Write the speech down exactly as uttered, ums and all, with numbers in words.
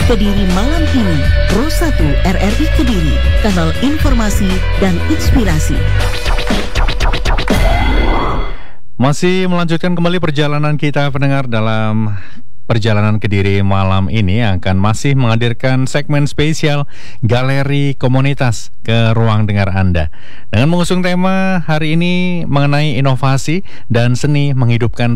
Kediri malam ini, Pro satu R R I Kediri, kanal informasi dan inspirasi. Masih melanjutkan kembali perjalanan kita pendengar dalam perjalanan Kediri malam ini akan masih menghadirkan segmen spesial Galeri Komunitas ke ruang dengar Anda dengan mengusung tema hari ini mengenai inovasi dan seni menghidupkan